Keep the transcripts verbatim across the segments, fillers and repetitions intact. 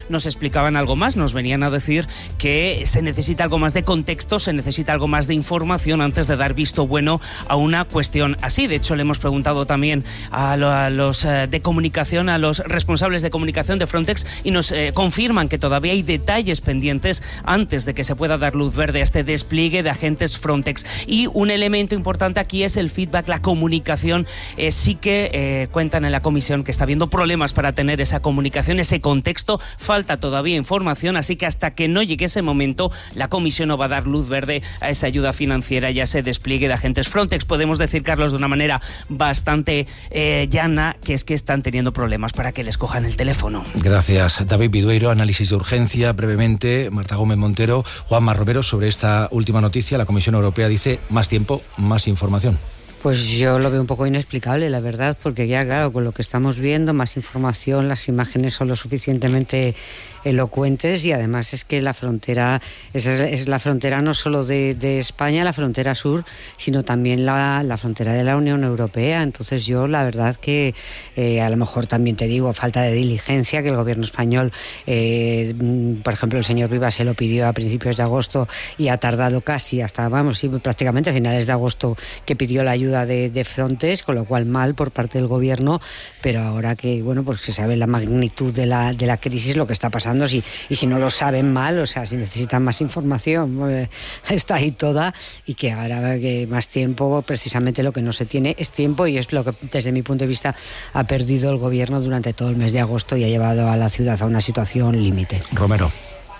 nos explicaban algo más, nos venían a decir que se necesita algo más de contexto, se necesita algo más de información antes de dar visto bueno a una cuestión así. De hecho, le hemos preguntado también a, lo, a los eh, de comunicación, a los responsables de comunicación de Frontex, y nos eh, confirman que todavía hay detalles pendientes antes de que se pueda dar luz verde a este despliegue de agentes Frontex. Y un elemento importante aquí es el feedback, la comunicación. Eh, sí que eh, cuentan en la comisión que está habiendo problemas para tener esa comunicación, ese contexto. Falta todavía información, así que hasta que no llegue ese momento, la comisión no va a dar luz verde a esa ayuda financiera y a ese despliegue de agentes Frontex. Podemos decir, Carlos, de una manera bastante eh, llana, que es que están teniendo problemas para que les cojan el teléfono. Gracias, David Vidueiro. Análisis de urgencia, brevemente. Marta Gómez Montero, Juanma Romero, sobre esta última noticia. La Comisión Europea dice más tiempo, más información. Pues yo lo veo un poco inexplicable, la verdad, porque ya, claro, con lo que estamos viendo, más información, las imágenes son lo suficientemente elocuentes, y además es que la frontera, esa es, es la frontera no solo de, de España, la frontera sur, sino también la, la frontera de la Unión Europea. Entonces yo, la verdad que eh, a lo mejor también te digo, falta de diligencia, que el gobierno español, eh, por ejemplo, el señor Rivas se lo pidió a principios de agosto y ha tardado casi hasta, vamos, sí, prácticamente a finales de agosto que pidió la ayuda de, de Frontex, con lo cual mal por parte del gobierno, pero ahora que, bueno, pues se sabe la magnitud de la, de la crisis, lo que está pasando, si, y si no lo saben mal, o sea, si necesitan más información, pues, está ahí toda, y que ahora que más tiempo, precisamente lo que no se tiene es tiempo, y es lo que desde mi punto de vista ha perdido el gobierno durante todo el mes de agosto y ha llevado a la ciudad a una situación límite. Romero.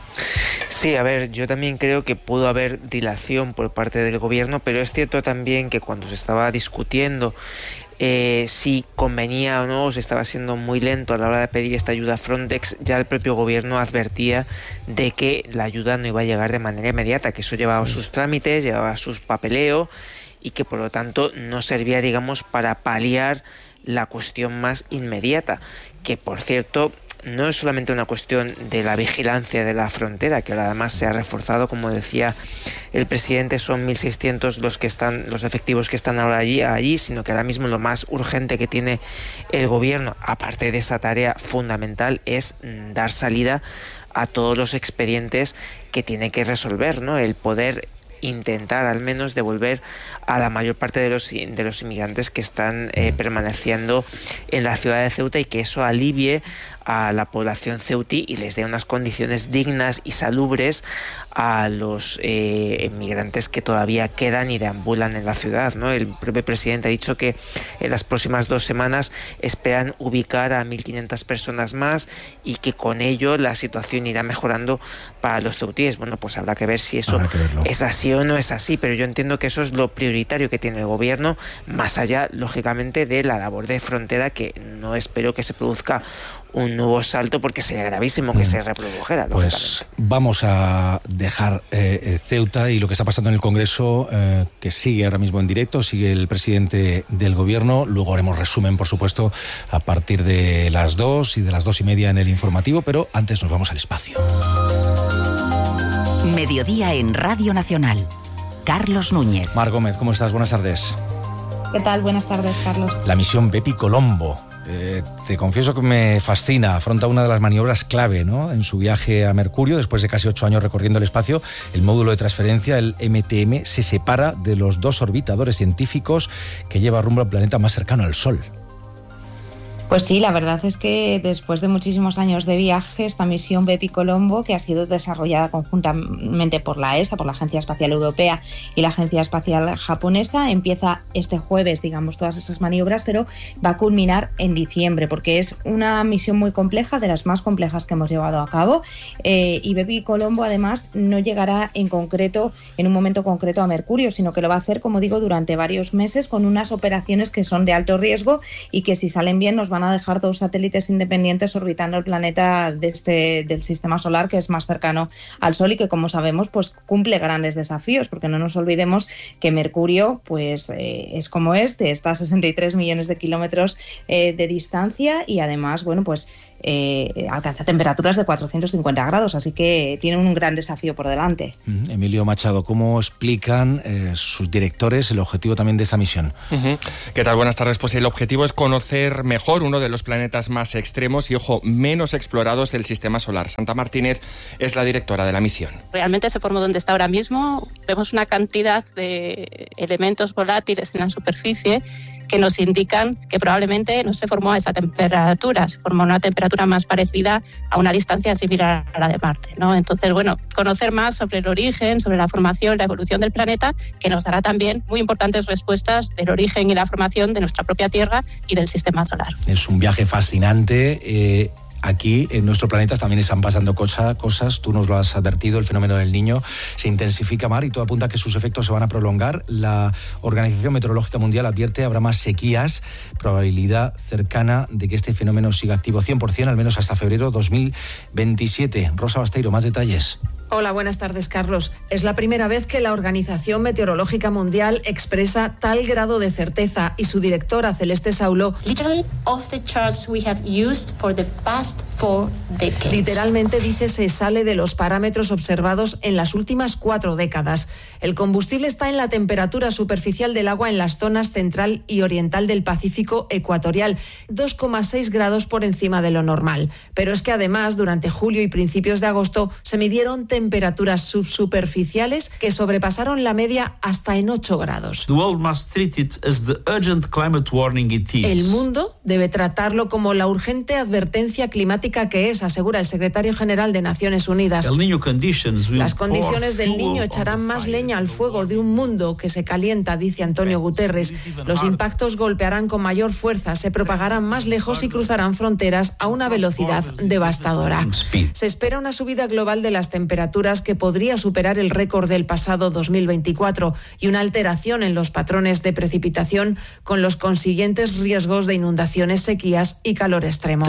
Sí, a ver, yo también creo que pudo haber dilación por parte del gobierno, pero es cierto también que cuando se estaba discutiendo eh, si convenía o no, o se estaba siendo muy lento a la hora de pedir esta ayuda a Frontex, ya el propio gobierno advertía de que la ayuda no iba a llegar de manera inmediata, que eso llevaba sus trámites, llevaba sus papeleo, y que por lo tanto no servía, digamos, para paliar la cuestión más inmediata, que por cierto no es solamente una cuestión de la vigilancia de la frontera, que ahora además se ha reforzado, como decía el presidente, son mil seiscientos los que están, los efectivos que están ahora allí, allí, sino que ahora mismo lo más urgente que tiene el gobierno, aparte de esa tarea fundamental, es dar salida a todos los expedientes que tiene que resolver, ¿no? El poder intentar al menos devolver a la mayor parte de los, de los inmigrantes que están eh, permaneciendo en la ciudad de Ceuta, y que eso alivie a la población ceutí y les dé unas condiciones dignas y salubres a los eh, inmigrantes que todavía quedan y deambulan en la ciudad, ¿no? El propio presidente ha dicho que en las próximas dos semanas esperan ubicar a mil quinientas personas más, y que con ello la situación irá mejorando para los ceutíes. Bueno, pues habrá que ver si eso es así o no es así, pero yo entiendo que eso es lo prioritario que tiene el gobierno, más allá, lógicamente, de la labor de frontera, que no espero que se produzca un nuevo salto, porque sería gravísimo que mm. se reprodujera. Pues vamos a dejar eh, Ceuta y lo que está pasando en el Congreso, eh, que sigue ahora mismo en directo, sigue el presidente del gobierno. Luego haremos resumen, por supuesto, a partir de las dos y de las dos y media en el informativo, pero antes nos vamos al espacio. Mediodía en Radio Nacional. Carlos Núñez. Mar Gómez, ¿cómo estás? Buenas tardes. ¿Qué tal? Buenas tardes, Carlos. La misión Bepi Colombo. Eh, te confieso que me fascina. Afronta una de las maniobras clave, ¿no?, en su viaje a Mercurio. Después de casi ocho años recorriendo el espacio, el módulo de transferencia, el M T M, se separa de los dos orbitadores científicos que lleva rumbo al planeta más cercano al Sol. Pues sí, la verdad es que después de muchísimos años de viaje, esta misión Bepi Colombo, que ha sido desarrollada conjuntamente por la E S A, por la Agencia Espacial Europea, y la Agencia Espacial Japonesa, empieza este jueves, digamos, todas esas maniobras, pero va a culminar en diciembre, porque es una misión muy compleja, de las más complejas que hemos llevado a cabo, eh, y Bepi Colombo además no llegará en concreto, en un momento concreto a Mercurio, sino que lo va a hacer, como digo, durante varios meses, con unas operaciones que son de alto riesgo y que, si salen bien, nos van a dejar dos satélites independientes orbitando el planeta de este, del sistema solar, que es más cercano al Sol, y que, como sabemos, pues cumple grandes desafíos, porque no nos olvidemos que Mercurio pues eh, es como es, está a sesenta y tres millones de kilómetros eh, de distancia, y además, bueno, pues eh, alcanza temperaturas de cuatrocientos cincuenta grados, así que tienen un gran desafío por delante. Uh-huh. Emilio Machado, ¿cómo explican eh, sus directores el objetivo también de esta misión? Uh-huh. ¿Qué tal? Buenas tardes. Pues el objetivo es conocer mejor uno de los planetas más extremos y, ojo, menos explorados del sistema solar. Santa Martínez es la directora de la misión. Realmente se formó donde está ahora mismo. Vemos una cantidad de elementos volátiles en la superficie que nos indican que probablemente no se formó a esa temperatura, se formó a una temperatura más parecida a una distancia similar a la de Marte, ¿no? Entonces, bueno, conocer más sobre el origen, sobre la formación, la evolución del planeta, que nos dará también muy importantes respuestas del origen y la formación de nuestra propia Tierra y del sistema solar. Es un viaje fascinante. Eh... Aquí en nuestro planeta también están pasando cosa, cosas, tú nos lo has advertido, el fenómeno del Niño se intensifica, Mar, y todo apunta a que sus efectos se van a prolongar. La Organización Meteorológica Mundial advierte habrá más sequías, probabilidad cercana de que este fenómeno siga activo cien por ciento, al menos hasta febrero dos mil veintisiete. Rosa Basteiro, más detalles. Hola, buenas tardes, Carlos. Es la primera vez que la Organización Meteorológica Mundial expresa tal grado de certeza y su directora, Celeste Saulo, literalmente dice se sale de los parámetros observados en las últimas cuatro décadas. El combustible está en la temperatura superficial del agua en las zonas central y oriental del Pacífico ecuatorial, dos coma seis grados por encima de lo normal. Pero es que además, durante julio y principios de agosto, se midieron temperaturas subsuperficiales que sobrepasaron la media hasta en ocho grados. El mundo debe tratarlo como la urgente advertencia climática que es, asegura el secretario general de Naciones Unidas. Las condiciones del Niño echarán más leña al fuego de un mundo que se calienta, dice Antonio Guterres. Los impactos golpearán con mayor fuerza, se propagarán más lejos y cruzarán fronteras a una velocidad devastadora. Se espera una subida global de las temperaturas que podría superar el récord del pasado dos mil veinticuatro y una alteración en los patrones de precipitación con los consiguientes riesgos de inundaciones, sequías y calor extremo.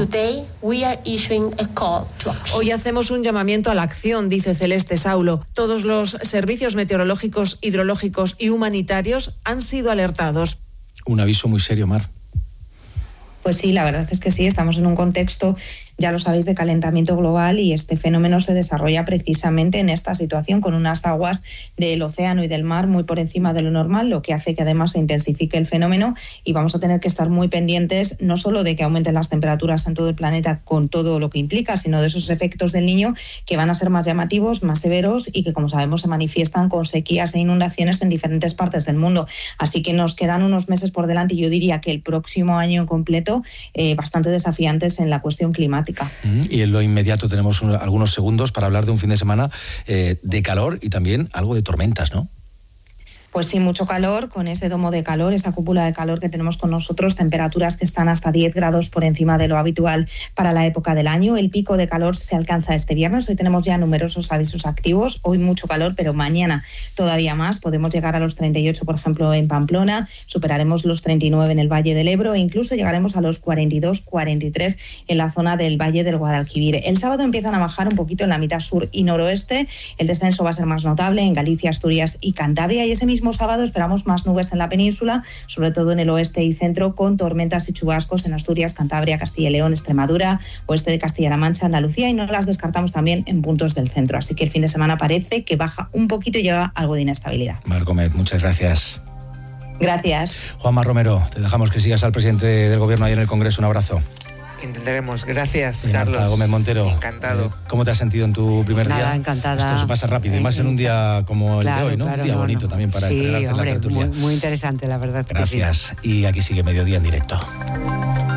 Hoy hacemos un llamamiento a la acción, dice Celeste Saulo. Todos los servicios meteorológicos, hidrológicos y humanitarios han sido alertados. Un aviso muy serio, Mar. Pues sí, la verdad es que sí, estamos en un contexto, ya lo sabéis, de calentamiento global, y este fenómeno se desarrolla precisamente en esta situación, con unas aguas del océano y del mar muy por encima de lo normal, lo que hace que además se intensifique el fenómeno, y vamos a tener que estar muy pendientes no solo de que aumenten las temperaturas en todo el planeta con todo lo que implica, sino de esos efectos del Niño que van a ser más llamativos, más severos y que, como sabemos, se manifiestan con sequías e inundaciones en diferentes partes del mundo. Así que nos quedan unos meses por delante, y yo diría que el próximo año en completo eh, bastante desafiantes en la cuestión climática. Y en lo inmediato tenemos un, algunos segundos para hablar de un fin de semana eh, de calor y también algo de tormentas, ¿no? Pues sí, mucho calor, con ese domo de calor, esa cúpula de calor que tenemos con nosotros, temperaturas que están hasta diez grados por encima de lo habitual para la época del año. El pico de calor se alcanza este viernes, hoy tenemos ya numerosos avisos activos, hoy mucho calor, pero mañana todavía más, podemos llegar a los treinta y ocho, por ejemplo, en Pamplona, superaremos los treinta y nueve en el Valle del Ebro e incluso llegaremos a los cuarenta y dos, cuarenta y tres en la zona del Valle del Guadalquivir. El sábado empiezan a bajar un poquito en la mitad sur y noroeste, el descenso va a ser más notable en Galicia, Asturias y Cantabria, y ese mismo Mismo sábado esperamos más nubes en la península, sobre todo en el oeste y centro, con tormentas y chubascos en Asturias, Cantabria, Castilla y León, Extremadura, oeste de Castilla-La Mancha, Andalucía, y no las descartamos también en puntos del centro. Así que el fin de semana parece que baja un poquito y llega algo de inestabilidad. Mar Gómez, muchas gracias. Gracias. Juanma Romero, te dejamos que sigas al presidente del Gobierno ahí en el Congreso. Un abrazo. Intentaremos. Gracias, y Carlos. Marta Gómez Montero. Encantado. Eh, ¿Cómo te has sentido en tu primer Nada, día? encantada. Esto se pasa rápido, y más en un día como claro, el de hoy, ¿no? Claro, un día no, bonito no. también para sí, estrenarte hombre, en la tertulia. Muy, muy interesante, la verdad. Gracias. Que sí. Y aquí sigue Mediodía en directo.